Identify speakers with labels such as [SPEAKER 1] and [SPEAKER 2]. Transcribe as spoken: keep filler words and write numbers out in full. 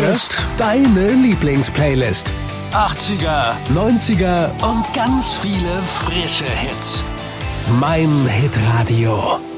[SPEAKER 1] hörst deine Lieblingsplaylist.
[SPEAKER 2] achtziger,
[SPEAKER 1] neunziger
[SPEAKER 2] und ganz viele frische Hits.
[SPEAKER 1] Mein Hitradio.